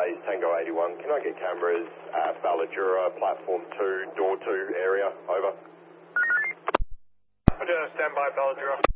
base, Tango 81. Can I get cameras at Balladura, platform 2, door 2 area? Over. Stand by, Balladura.